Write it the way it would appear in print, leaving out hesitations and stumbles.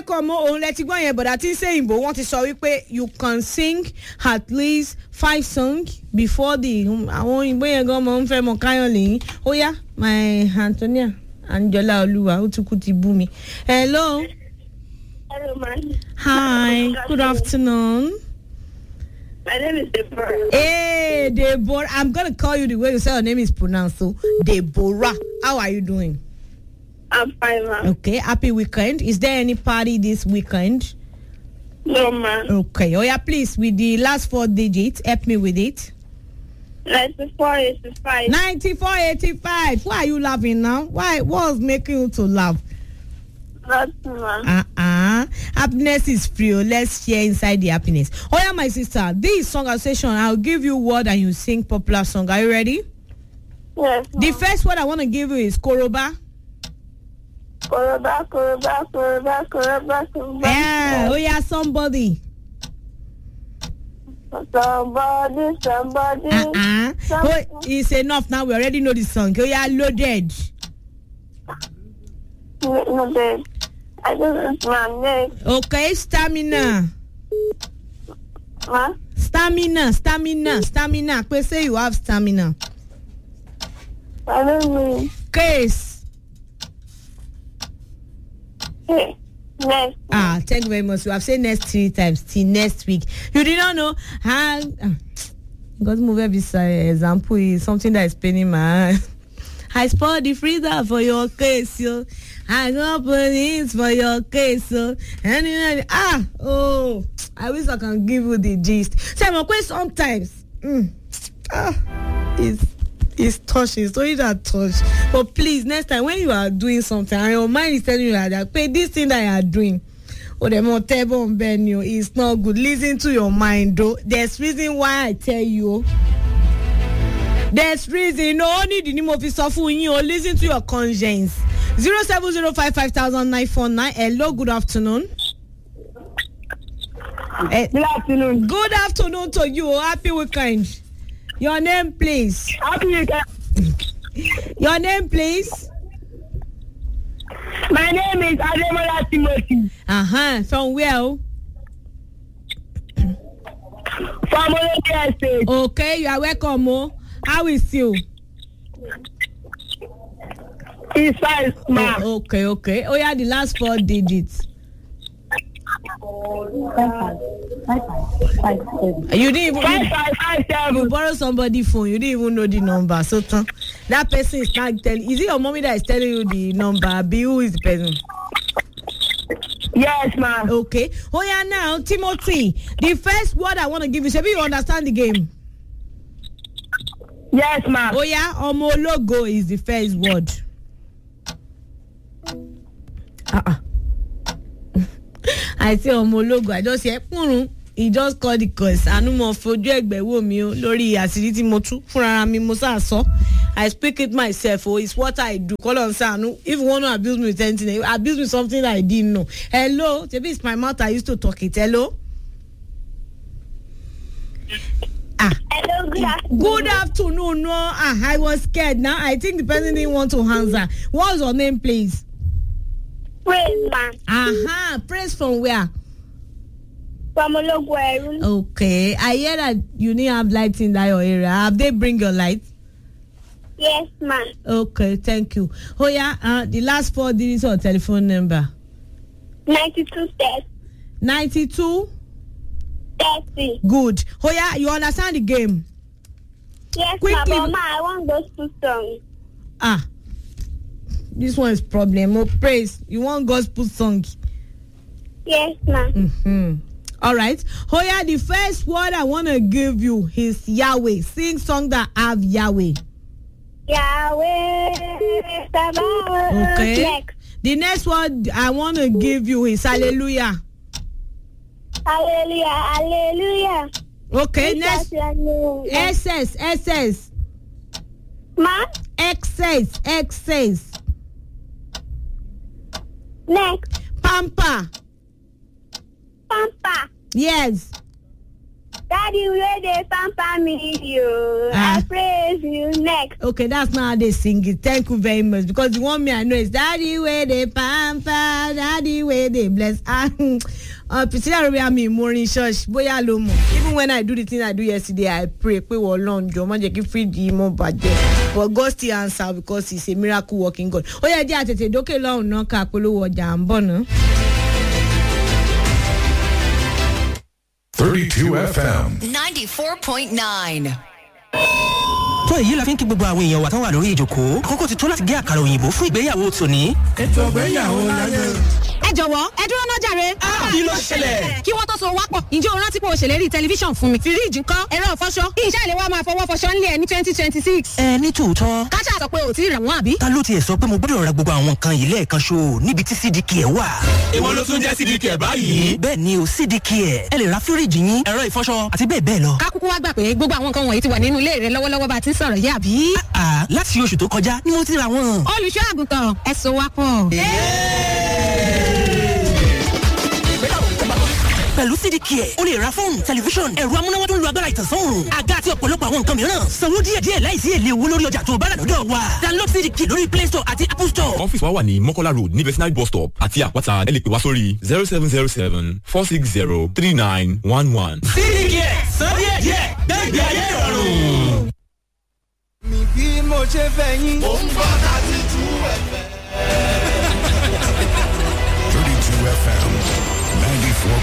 welcome o let you go yẹn but ati say Igbo want to sọ wípé you can sing at least 5 songs before the àwọn Igbo yẹn gan mo nfẹ́ mo kayan le ó yá my Antonia Anjola Oluwa ó tún kú ti bú mi. Hello. Hello, man. Hi, good afternoon. My name is Deborah. Hey, Deborah. I'm going to call you the way you say your name is pronounced. So, Deborah. How are you doing? I'm fine, man. Okay, happy weekend. Is there any party this weekend? No, man. Okay. Oh, yeah, please, with the last 4 digits, help me with it. 9485. 9485. Why are you laughing now? Why? What's making you to laugh? Nothing, man. Happiness is free. Let's share inside the happiness. Oh yeah, my sister. This song association, I'll give you word and you sing popular song. Are you ready? Yes, The first word I want to give you is Koroba. Koroba, Koroba, Koroba, Koroba, Koroba. Yeah. Oh yeah, somebody. Somebody. Oh, it's enough now. We already know the song. Oh yeah, loaded. No, babe. I don't know my name. Okay, stamina. What? Stamina. Please say you have stamina. I don't know. Case. Hey, next. Thank you very much. You have said next 3 times till next week. You did not know how. God's movie example is something that is paining my eye. I spoiled the freezer for your case, yo. I got police for your case, so I wish I can give you the gist. So I'm okay sometimes. It's touching. It's only that touch. But please, next time when you are doing something and your mind is telling you that pay this thing that you are doing, the more table on you, it's not good. Listen to your mind, though. There's reason why I tell you. There's reason. No only the name of his for you. Listen to your conscience. 070550949. Hello, good afternoon. Good afternoon. Good afternoon to you. Happy weekend. Your name, please. Happy weekend. Your name, please. My name is Ademola Timothy. From where? From Olokun Estate. Okay, you are welcome. How is you? It's fine, ma'am. Okay. Oh yeah, the last 4 digits. 557. You didn't even 5557. you borrow somebody's phone. You didn't even know the number. So that person is not telling. Is it your mommy that is telling you the number? Be who is the person? Yes, ma'am. Okay. Oh yeah, now Timothy. The first word I want to give you. Maybe you understand the game. Yes, ma'am. Oh yeah, Omologo is the first word. I say Omologo. I just say he just called the cause. Anu mo fojú ẹ̀gbẹ́ wò mí o lórí àṣírí tí mo tú fúnra mi mo sá sọ. I speak it myself. Oh, it's what I do. Call on Sanu. If you want to abuse me with anything, abuse me with something that I didn't know. Hello, maybe it's my mouth. I used to talk it. Hello. Hello, good afternoon. Good afternoon. No, I was scared. Now I think the person didn't want to answer. What's your name, please? Praise, ma'am. Praise from where? From Ologweru. Okay. I hear that you didn't have lights in that your area. Have they bring your light? Yes, ma'am. Okay, thank you. Oh yeah, the last 4 digits of telephone number. 9230. 9230. Good. Oh yeah, you understand the game? Yes, Quickly. ma'am. Mama, I want those 2 songs. This one is problem. Oh, praise. You want gospel song? Yes, ma'am. All right. Oh yeah, the first word I want to give you is Yahweh. Sing song that have Yahweh. Yahweh. Okay. Next. The next word I want to give you is Hallelujah. Hallelujah. Hallelujah. Okay, next. SS. Ma? Excess. Next. Pampa. Pampa. Yes. Daddy, where they pamper me, you. I praise you next. Okay, that's not how they sing it. Thank you very much. Because the one me I know is Daddy where they pamper, Daddy where they bless. Priscilla Arabia me more in church. Boya lomo. Even when I do the thing I do yesterday, I pray. Pray for long. Joma je keep free the more bad. But God still answer because He's a miracle working God. Oh yeah, yeah. Tete doke long no ka polo waja ambono. 32 FM 94.9. tó èyí la fi ń kí gbogbo àwọn èèyàn wa tán wà lórí ìjókòó àkókò ti tó láti gé àkàrà òyìnbó fún ìgbéyàwó tòní. ètò ìgbéyàwó láyé. ẹ jọ̀wọ́ ẹ dúró náà jàre. kí ló ṣẹlẹ̀? kí wọ́n tó so wápọ̀ ǹjẹ́ o rántí pé o ṣèlérí tẹlifíṣàn fún mi. fíríìjì ńkọ́ ẹ̀rọ ìfọṣọ kí iṣẹ́ ìléwọ́ máa fọwọ́ fọṣọ ńlẹ̀ ní 2026. ní tòótọ́. káṣá sọ pé o ti rẹ̀ wọ́n àbí. ta ló tiẹ̀ sọ pé mo gbọ́dọ̀ ra gbogbo àwọn nǹkan yìí lẹ́ẹ̀kan ṣo níbi tí cdk ẹ̀ wà. ìwọ ló tún jẹ́ cdk ẹ̀ báyìí. bẹ́ẹ̀ ni o cdk ẹ̀ ẹ lè ra fíríìjì yín ẹ̀rọ ìfọṣọ àti bẹ́ẹ̀ bẹ́ẹ̀ lọ. kákúkú wá gbà pé gbogbo àwọn nǹkan wọ̀nyí ti wà nínú ilé rẹ lọ́wọ́lọ́wọ́ bá ti ń sọ̀rọ̀ yìí àbí. láti oṣù tó kọjá ni mo ti ra wọn. olùṣọ́ àgùntàn ẹ so wápọ̀. pẹ̀lú cdk ẹ̀ o lè ra fóònù tẹlifíṣọ̀n ẹ̀rọ amúnáwá tó ń lo agbára ìtànsán-òòrùn àga àti ọ̀pọ̀lọpọ̀ àwọn nǹkan mìíràn sanwó díẹ̀díẹ̀ láìsí èlé owó lórí ọjà tó bá rà lọ́dọ̀ wa download cdk lórí play store àti apple store. ọ́fíìsì wa wà ní mọ́kọ́lá road ní vetinary bus stop àti àpáta ẹ lè pè wá sórí 0707 460 3911. cdk sọ díẹ̀díẹ̀ gbẹ̀gbẹ̀ ayé ìrọ̀rùn. mi bí mo ṣe fẹ́ yín. mo ń bọ́ láti tú ẹ̀fẹ̀. 32 FM 94.9